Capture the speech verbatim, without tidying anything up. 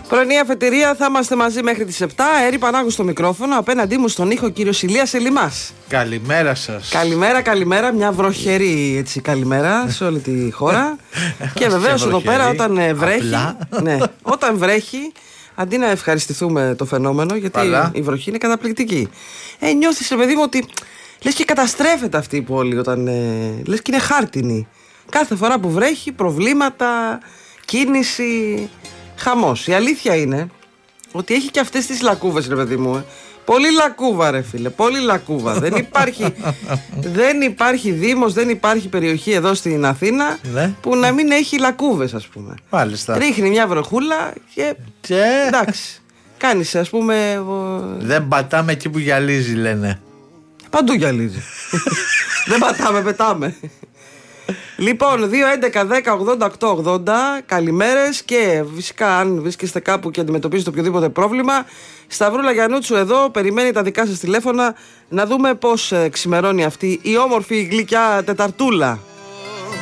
Πρωινή αφετηρία, θα είμαστε μαζί μέχρι τις επτά. Έρη Πανάγου στο μικρόφωνο. Απέναντί μου στον ήχο κύριος Ηλίας Ελιμάς. Καλημέρα σας. Καλημέρα, καλημέρα. Μια βροχερή έτσι καλημέρα σε όλη τη χώρα. Και βεβαίως εδώ πέρα όταν βρέχει. Ναι, όταν βρέχει, αντί να ευχαριστηθούμε το φαινόμενο, γιατί Παλά. η βροχή είναι καταπληκτική. Ε, νιώθεις, ρε παιδί μου, ότι λες και καταστρέφεται αυτή η πόλη όταν. Ε, λες και είναι χάρτινη. Κάθε φορά που βρέχει, προβλήματα, κίνηση. Χαμός. Η αλήθεια είναι ότι έχει και αυτές τις λακκούβες, ρε παιδί μου. Ε. Πολύ λακκούβα, ρε φίλε. Πολύ λακκούβα. δεν, υπάρχει, δεν υπάρχει δήμος, δεν υπάρχει περιοχή εδώ στην Αθήνα ναι. που να μην έχει λακκούβες, ας πούμε. Μάλιστα. Ρίχνει μια βροχούλα και. και... εντάξει. Κάνεις, ας πούμε. Δεν πατάμε εκεί που γυαλίζει, λένε. Παντού γυαλίζει. Δεν πατάμε, πετάμε. Λοιπόν, δύο έντεκα δέκα ογδόντα οκτώ ογδόντα, καλημέρες και φυσικά αν βρίσκεστε κάπου και αντιμετωπίζετε οποιοδήποτε πρόβλημα, Σταυρούλα Γιαννούτσου εδώ, περιμένει τα δικά σας τηλέφωνα να δούμε πώς ξημερώνει αυτή η όμορφη γλυκιά Τεταρτούλα.